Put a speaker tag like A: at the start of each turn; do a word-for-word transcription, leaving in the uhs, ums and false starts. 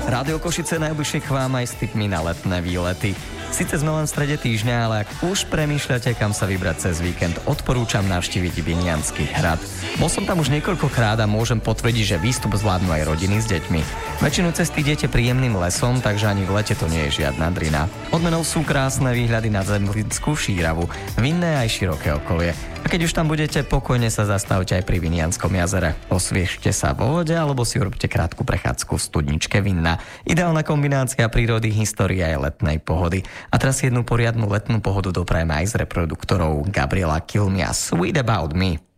A: Rádio Košice najbližšie k vám aj s tipmi na letné výlety. Sice sme len v strede týždňa, ale ak už premýšľate, kam sa vybrať cez víkend, odporúčam navštíviť Viniansky hrad. Bol som tam už niekoľkokrát a môžem potvrdiť, že výstup zvládnu aj rodiny s deťmi. Väčšinu cesty idete príjemným lesom, takže ani v lete to nie je žiadna drina. Odmenou sú krásne výhľady na Zemlínskú šíravu, vinné aj široké okolie. A keď už tam budete, pokojne sa zastavte aj pri Vinianskom jazere. Osviežte sa vo vode alebo si urobte krátku prechádzku v studničke Vinná. Ideálna kombinácia prírody, histórie aj letnej pohody. A teraz jednu poriadnu letnú pohodu doprajeme aj z reproduktorov Gabriela Kilmia Sweet About Me.